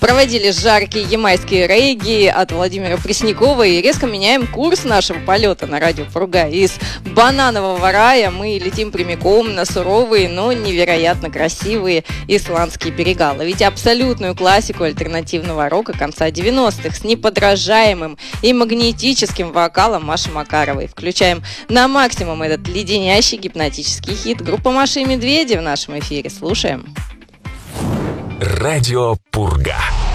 Проводили жаркие ямайские регги от Владимира Преснякова и резко меняем курс нашего полета на радио Пурга. Из бананового рая мы летим прямиком на суровые, но невероятно красивые исландские берега. Ловите абсолютную классику альтернативного рока конца 90-х с неподражаемым и магнетическим вокалом Маши Макаровой. Включаем на максимум этот леденящий гипнотический хит. Группа Маши и Медведи в нашем эфире. Слушаем. Радио Пурга.